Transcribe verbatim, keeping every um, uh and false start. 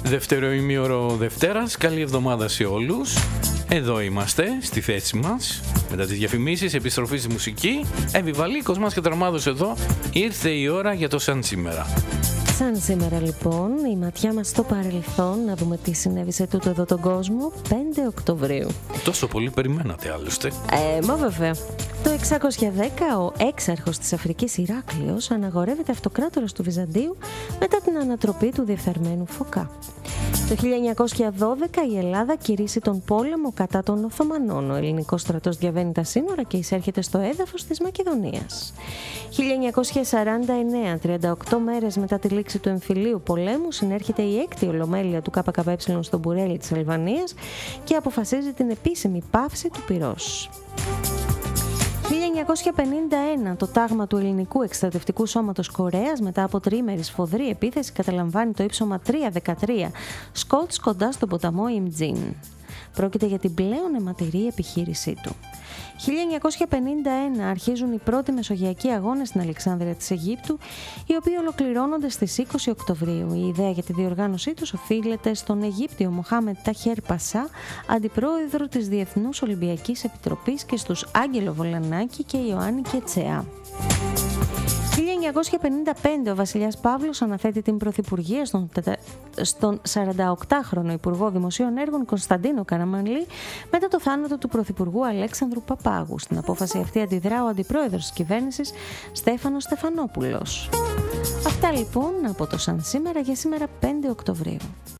Δεύτερο ημίωρο Δευτέρας, καλή εβδομάδα σε όλους. Εδώ είμαστε, στη θέση μας. Μετά τις διαφημίσεις, επιστροφή στη μουσική. Εβιβαλή, Κοσμάς και Τραμάδος εδώ. Ήρθε η ώρα για το σαν σήμερα. Σαν σήμερα λοιπόν, η ματιά μας στο παρελθόν, να δούμε τι συνέβη σε τούτο εδώ τον κόσμο, πέντε Οκτωβρίου. Τόσο πολύ περιμένατε άλλωστε. Ε, μα βέβαια. Το εξακόσια δέκα ο έξαρχος της Αφρικής Ηράκλειος αναγορεύεται αυτοκράτορας του Βυζαντίου μετά την ανατροπή του διεφθαρμένου Φωκά. Το χίλια εννιακόσια δώδεκα η Ελλάδα κηρύσσει τον πόλεμο κατά των Οθωμανών. Ο ελληνικός στρατός διαβαίνει τα σύνορα και εισέρχεται στο έδαφος της Μακεδονίας. χίλια εννιακόσια σαράντα εννέα, τριάντα οκτώ μέρες μετά τη λήξη του εμφυλίου πολέμου, συνέρχεται η έκτη ολομέλεια του ΚΚΕ στο Μπουρέλι της Αλβανίας και αποφασίζει την επίσημη πάυση του πυρός. χίλια εννιακόσια πενήντα ένα το τάγμα του Ελληνικού Εκστρατευτικού Σώματος Κορέας μετά από τριήμερη σφοδρή επίθεση καταλαμβάνει το ύψωμα τριακόσια δεκατρία Σκότς κοντά στον ποταμό Ιμτζίν. Πρόκειται για την πλέον αιματηρή επιχείρησή του. χίλια εννιακόσια πενήντα ένα αρχίζουν οι πρώτοι μεσογειακοί αγώνες στην Αλεξάνδρεια της Αιγύπτου, οι οποίοι ολοκληρώνονται στις είκοσι Οκτωβρίου. Η ιδέα για τη διοργάνωσή τους οφείλεται στον Αιγύπτιο Μοχάμετ Ταχέρ Πασά, αντιπρόεδρο της Διεθνούς Ολυμπιακής Επιτροπής, και στους Άγγελο Βολανάκη και Ιωάννη Κετσεά. χίλια εννιακόσια πενήντα πέντε ο βασιλιάς Παύλος αναθέτει την πρωθυπουργία στον, στον σαρανταοκτάχρονο Υπουργό Δημοσίων Έργων Κωνσταντίνο Καραμανλή μετά το θάνατο του Πρωθυπουργού Αλέξανδρου Παπάγου. Στην απόφαση αυτή αντιδρά ο αντιπρόεδρος της κυβέρνησης Στέφανος Στεφανόπουλος. Αυτά λοιπόν από το σαν σήμερα για σήμερα πέντε Οκτωβρίου.